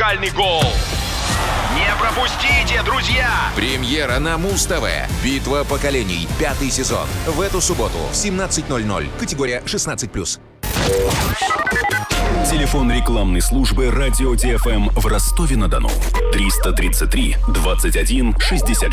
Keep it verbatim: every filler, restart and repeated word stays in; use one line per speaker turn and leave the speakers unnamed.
уникальный гол. Не пропустите, друзья!
Премьера на Муз-ТВ. Битва поколений. Пятый сезон. В эту субботу в семнадцать ноль ноль. Категория шестнадцать плюс.
Телефон рекламной службы «Радио ди эф эм» в Ростове-на-Дону. триста тридцать три двадцать один шестьдесят